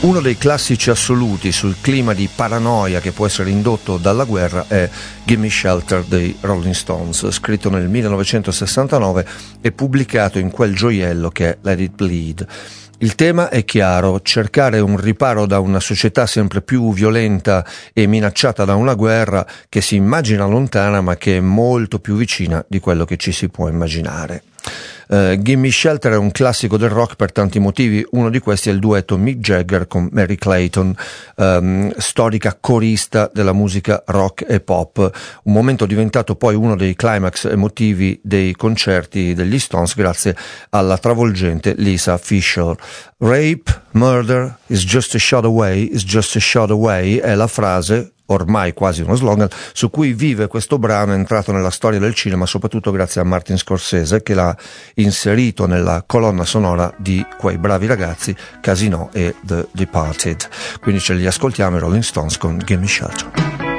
Uno dei classici assoluti sul clima di paranoia che può essere indotto dalla guerra è Gimme Shelter dei Rolling Stones, scritto nel 1969 e pubblicato in quel gioiello che è Let It Bleed. Il tema è chiaro: cercare un riparo da una società sempre più violenta e minacciata da una guerra che si immagina lontana ma che è molto più vicina di quello che ci si può immaginare. Gimme Shelter è un classico del rock per tanti motivi. Uno di questi è il duetto Mick Jagger con Mary Clayton, storica corista della musica rock e pop, un momento diventato poi uno dei climax emotivi dei concerti degli Stones grazie alla travolgente Lisa Fischer. Rape, murder, is just a shot away, is just a shot away è la frase, ormai quasi uno slogan, su cui vive questo brano, entrato nella storia del cinema soprattutto grazie a Martin Scorsese, che l'ha inserito nella colonna sonora di quei bravi ragazzi Casino e The Departed. Quindi ce li ascoltiamo, i Rolling Stones con Gimme Shelter.